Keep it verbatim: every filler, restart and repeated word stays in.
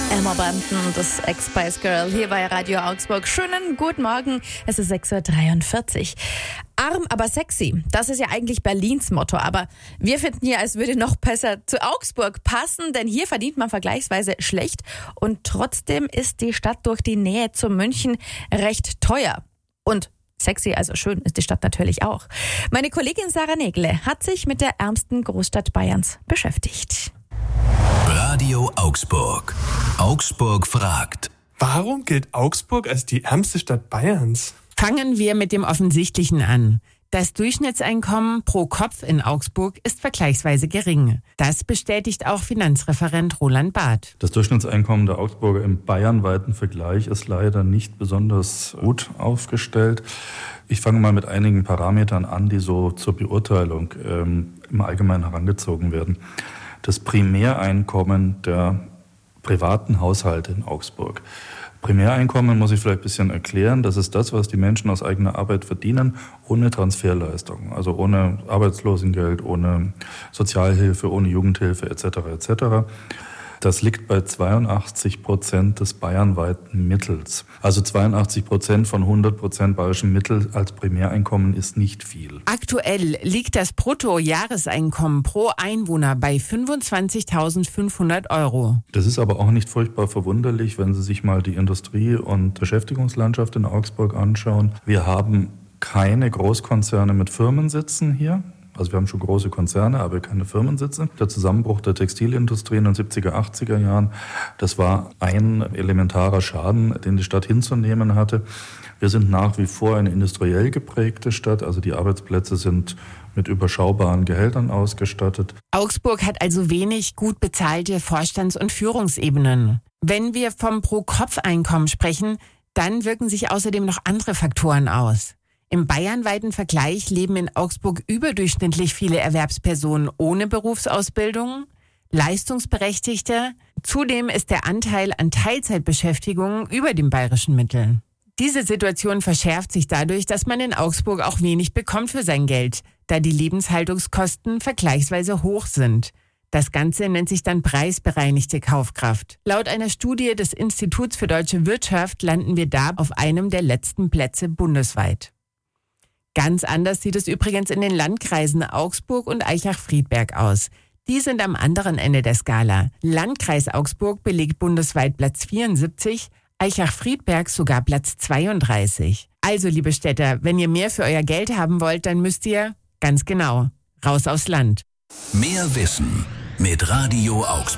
Emma Bunton und das Ex-Spice Girl hier bei Radio Augsburg. Schönen guten Morgen, es ist sechs Uhr dreiundvierzig. Arm, aber sexy, das ist ja eigentlich Berlins Motto. Aber wir finden hier, es würde noch besser zu Augsburg passen, denn hier verdient man vergleichsweise schlecht. Und trotzdem ist die Stadt durch die Nähe zu München recht teuer. Und sexy, also schön ist die Stadt natürlich auch. Meine Kollegin Sarah Nägle hat sich mit der ärmsten Großstadt Bayerns beschäftigt. Radio Augsburg. Augsburg fragt. Warum gilt Augsburg als die ärmste Stadt Bayerns? Fangen wir mit dem Offensichtlichen an. Das Durchschnittseinkommen pro Kopf in Augsburg ist vergleichsweise gering. Das bestätigt auch Finanzreferent Roland Barth. Das Durchschnittseinkommen der Augsburger im bayernweiten Vergleich ist leider nicht besonders gut aufgestellt. Ich fange mal mit einigen Parametern an, die so zur Beurteilung ähm, im Allgemeinen herangezogen werden. Das Primäreinkommen der privaten Haushalte in Augsburg. Primäreinkommen muss ich vielleicht ein bisschen erklären. Das ist das, was die Menschen aus eigener Arbeit verdienen, ohne Transferleistung. Also ohne Arbeitslosengeld, ohne Sozialhilfe, ohne Jugendhilfe et cetera et cetera. Das liegt bei zweiundachtzig Prozent des bayernweiten Mittels. Also zweiundachtzig Prozent von hundert Prozent bayerischen Mittel als Primäreinkommen ist nicht viel. Aktuell liegt das Bruttojahreseinkommen pro Einwohner bei fünfundzwanzigtausendfünfhundert Euro. Das ist aber auch nicht furchtbar verwunderlich, wenn Sie sich mal die Industrie- und Beschäftigungslandschaft in Augsburg anschauen. Wir haben keine Großkonzerne mit Firmensitzen hier. Also wir haben schon große Konzerne, aber keine Firmensitze. Der Zusammenbruch der Textilindustrie in den siebziger, achtziger Jahren, das war ein elementarer Schaden, den die Stadt hinzunehmen hatte. Wir sind nach wie vor eine industriell geprägte Stadt, also die Arbeitsplätze sind mit überschaubaren Gehältern ausgestattet. Augsburg hat also wenig gut bezahlte Vorstands- und Führungsebenen. Wenn wir vom Pro-Kopf-Einkommen sprechen, dann wirken sich außerdem noch andere Faktoren aus. Im bayernweiten Vergleich leben in Augsburg überdurchschnittlich viele Erwerbspersonen ohne Berufsausbildung, Leistungsberechtigte. Zudem ist der Anteil an Teilzeitbeschäftigung über dem bayerischen Mittel. Diese Situation verschärft sich dadurch, dass man in Augsburg auch wenig bekommt für sein Geld, da die Lebenshaltungskosten vergleichsweise hoch sind. Das Ganze nennt sich dann preisbereinigte Kaufkraft. Laut einer Studie des Instituts für Deutsche Wirtschaft landen wir da auf einem der letzten Plätze bundesweit. Ganz anders sieht es übrigens in den Landkreisen Augsburg und Aichach-Friedberg aus. Die sind am anderen Ende der Skala. Landkreis Augsburg belegt bundesweit Platz vierundsiebzig, Aichach-Friedberg sogar Platz zweiunddreißig. Also, liebe Städter, wenn ihr mehr für euer Geld haben wollt, dann müsst ihr, ganz genau, raus aufs Land. Mehr Wissen mit Radio Augsburg.